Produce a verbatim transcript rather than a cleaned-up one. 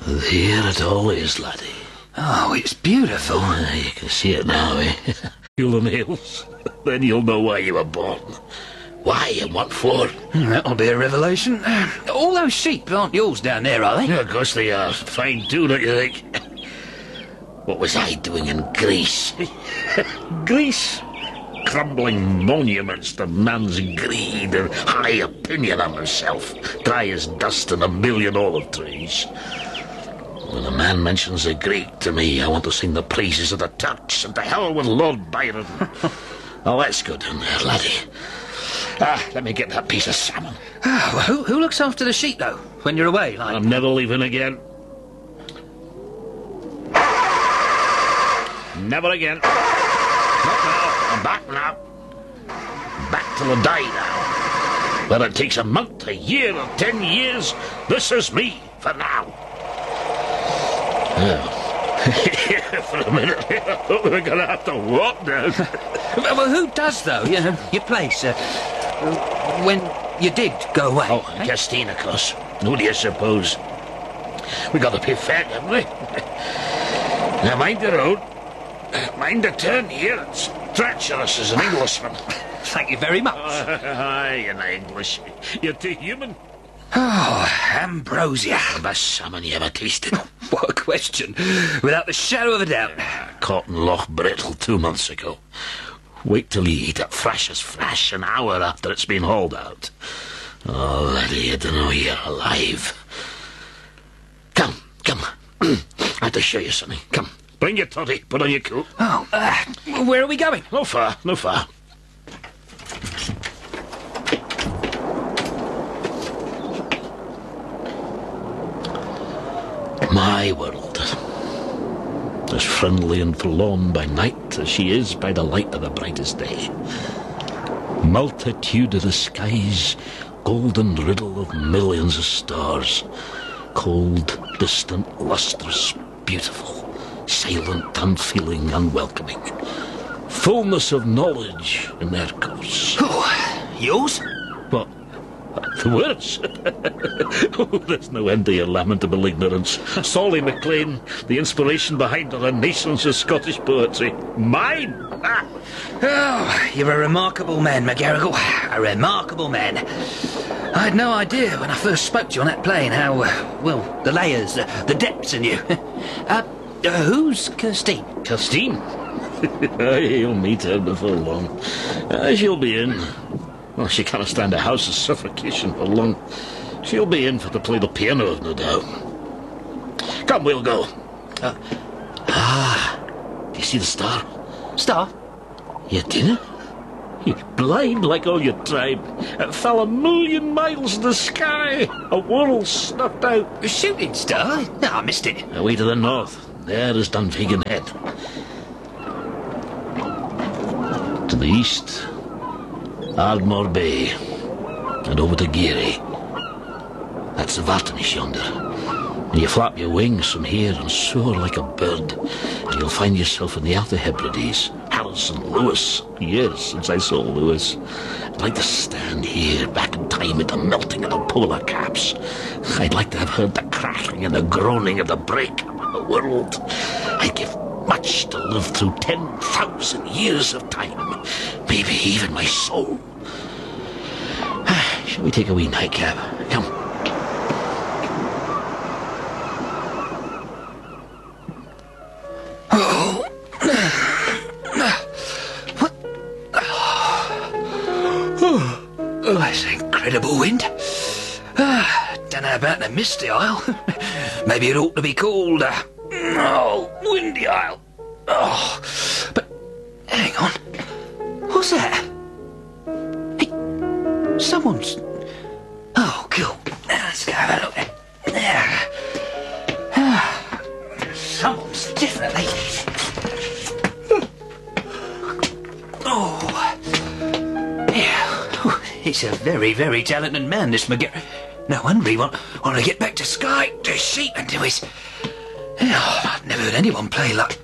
There it all is, laddie. Oh, it's beautiful. Ah, you can see it now, eh? Feel the nails. Then you'll know why you were born. Why and what for. That'll be a revelation. All those sheep aren't yours down there, are they? Yeah, of course they are. Fine too, don't you think? What was I doing in Greece? Greece? Crumbling monuments to man's greed and high opinion of himself, dry as dust in a million olive trees. When a man mentions a Greek to me, I want to sing the praises of the Turks, and to hell with Lord Byron. Oh, let's go down there, laddie. Ah, let me get that piece of salmon. Ah, well, who, who looks after the sheep, though, when you're away? Like... I'm never leaving again. Never again. Not now. I'm back now. Back till I die now. Whether it takes a month, a year, or ten years, this is me for now. Oh. For a minute, I thought we were going to have to walk down. Well, who does, though? You know, your place, uh, when you did go away. Oh, eh? Castine, of course. Who do you suppose? We got to pay fare, haven't we? Now, mind the road. Mind the turn here. It's treacherous as an Englishman. Thank you very much. Uh, aye, in English. You're too human. Oh, ambrosia. The best salmon you ever tasted. What a question. Without the shadow of a doubt. Uh, caught in Loch Brittle two months ago. Wait till you eat it fresh as fresh an hour after it's been hauled out. Oh, laddie, I don't know you're alive. Come, come. I have to show you something. Come. Bring your toddy, put on your coat. Oh, uh, where are we going? No far, no far. My world. As friendly and forlorn by night as she is by the light of the brightest day. Multitude of the skies, golden riddle of millions of stars. Cold, distant, lustrous, beautiful. Silent, unfeeling, unwelcoming. Fullness of knowledge in their course. Oh, yours? What? The words? Oh, there's no end to your lamentable ignorance. Solly MacLean, the inspiration behind a renaissance of Scottish poetry. Mine! Ah. Oh, you're a remarkable man, McGarrigle. A remarkable man. I had no idea when I first spoke to you on that plane how, uh, well, the layers, the, the depths in you. uh, Uh, who's Kirstine? Kirstine? You'll meet her before long. Uh, she'll be in. Well, she can't stand a house of suffocation for long. She'll be in for to play the piano, no doubt. Come, we'll go. Uh, ah, do you see the star? Star? You didn't? You're blind like all your tribe. It fell a million miles in the sky. A world snuffed out. A shooting star? No, I missed it. Away to the north. There is Dunvegan Head. To the east, Ardmore Bay. And over to Geary. That's the Vartanish yonder. And you flap your wings from here and soar like a bird, and you'll find yourself in the Outer Hebrides. Harrison Lewis. Years since I saw Lewis. I'd like to stand here back in time at the melting of the polar caps. I'd like to have heard the cracking and the groaning of the break of the world. I'd give much to live through ten thousand years of time. Maybe even my soul. Shall we take a wee nightcap? Come. Oh. What? Oh, that's an incredible wind. Ah, don't know about the Misty Isle. Maybe it ought to be called, uh, oh, Windy Isle. Oh, but hang on. What's that? Hey, someone's... Oh, cool. Let's go have a look there. There. Ah, someone's definitely... Oh. Yeah. He's a very, very talented man, this McGarry. No wonder he want, want to get back to Skye, to sheep, and to his... Oh, I've never heard anyone play like...